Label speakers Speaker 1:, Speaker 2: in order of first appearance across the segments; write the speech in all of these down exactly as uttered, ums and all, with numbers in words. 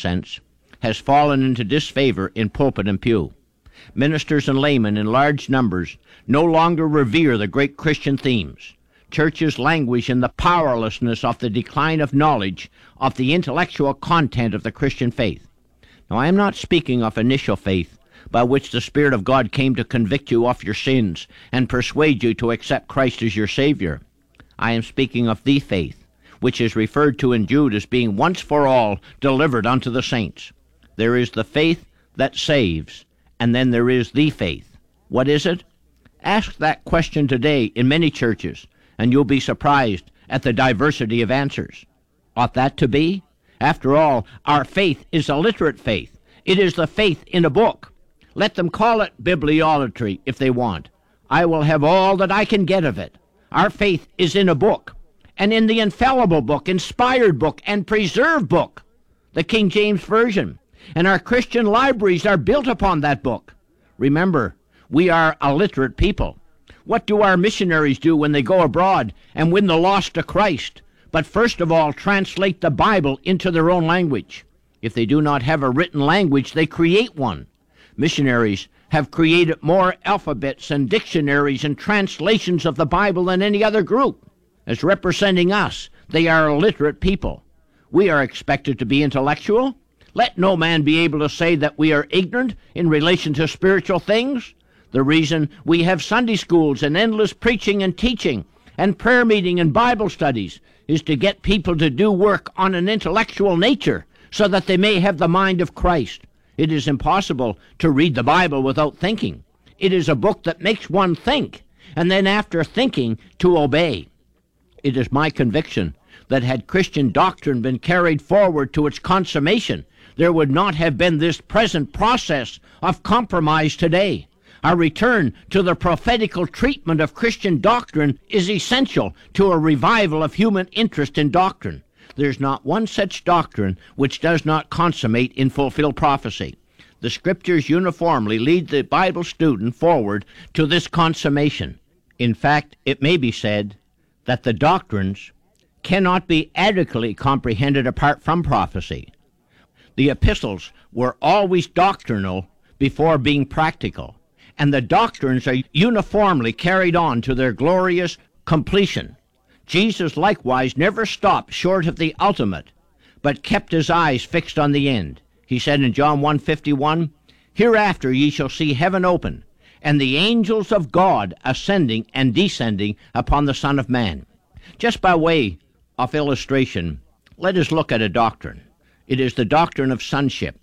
Speaker 1: sense, has fallen into disfavor in pulpit and pew. Ministers and laymen in large numbers no longer revere the great Christian themes. Churches languish in the powerlessness of the decline of knowledge of the intellectual content of the Christian faith. Now, I am not speaking of initial faith, by which the Spirit of God came to convict you of your sins and persuade you to accept Christ as your Savior. I am speaking of the faith, which is referred to in Jude as being once for all delivered unto the saints. There is the faith that saves, and then there is the faith. What is it? Ask that question today in many churches, and you'll be surprised at the diversity of answers. Ought that to be? After all, our faith is a literate faith. It is the faith in a book. Let them call it bibliolatry if they want. I will have all that I can get of it. Our faith is in a book, and in the infallible book, inspired book, and preserved book, the King James Version. And our Christian libraries are built upon that book. Remember, we are a literate people. What do our missionaries do when they go abroad and win the lost to Christ? But first of all, translate the Bible into their own language. If they do not have a written language, they create one. Missionaries have created more alphabets and dictionaries and translations of the Bible than any other group. As representing us, they are a literate people. We are expected to be intellectual. Let no man be able to say that we are ignorant in relation to spiritual things. The reason we have Sunday schools and endless preaching and teaching and prayer meeting and Bible studies is to get people to do work on an intellectual nature so that they may have the mind of Christ. It is impossible to read the Bible without thinking. It is a book that makes one think, and then after thinking, to obey. It is my conviction that had Christian doctrine been carried forward to its consummation, there would not have been this present process of compromise today. Our return to the prophetical treatment of Christian doctrine is essential to a revival of human interest in doctrine. There's not one such doctrine which does not consummate in fulfilled prophecy. The Scriptures uniformly lead the Bible student forward to this consummation. In fact, it may be said that the doctrines cannot be adequately comprehended apart from prophecy. The epistles were always doctrinal before being practical, and the doctrines are uniformly carried on to their glorious completion. Jesus likewise never stopped short of the ultimate, but kept his eyes fixed on the end. He said in John one fifty-one, "Hereafter ye shall see heaven open, and the angels of God ascending and descending upon the Son of Man." Just by way of illustration, let us look at a doctrine. It is the doctrine of sonship.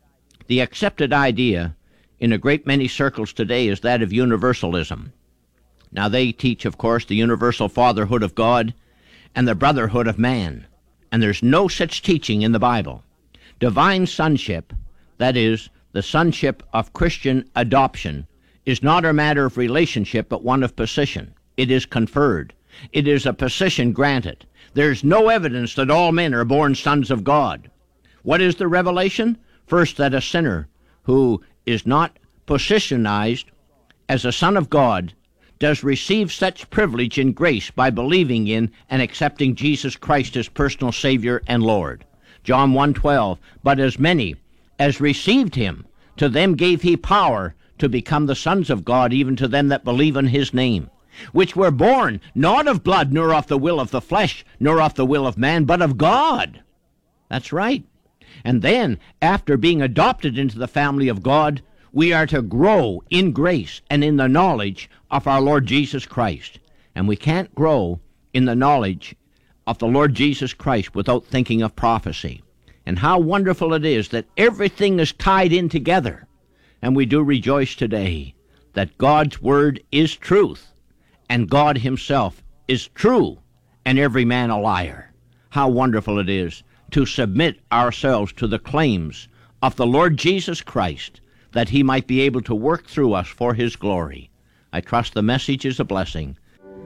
Speaker 1: The accepted idea in a great many circles today is that of universalism. Now they teach, of course, the universal fatherhood of God and the brotherhood of man, and there's no such teaching in the Bible. Divine sonship, that is, the sonship of Christian adoption, is not a matter of relationship but one of position. It is conferred. It is a position granted. There's no evidence that all men are born sons of God. What is the revelation? First, that a sinner who is not positionized as a son of God does receive such privilege and grace by believing in and accepting Jesus Christ as personal Savior and Lord. John one twelve, "But as many as received him, to them gave he power to become the sons of God, even to them that believe in his name, which were born not of blood, nor of the will of the flesh, nor of the will of man, but of God." That's right. And then, after being adopted into the family of God, we are to grow in grace and in the knowledge of our Lord Jesus Christ. And we can't grow in the knowledge of the Lord Jesus Christ without thinking of prophecy. And how wonderful it is that everything is tied in together. And we do rejoice today that God's word is truth, and God himself is true, and every man a liar. How wonderful it is to submit ourselves to the claims of the Lord Jesus Christ, that he might be able to work through us for his glory. I trust the message is a blessing.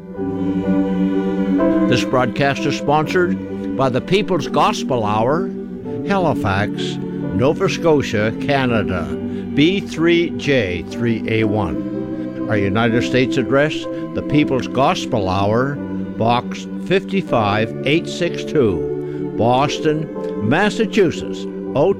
Speaker 1: This broadcast is sponsored by the People's Gospel Hour, Halifax, Nova Scotia, Canada, B three J three A one. Our United States address, the People's Gospel Hour, Box five five eight six two, Boston, Massachusetts,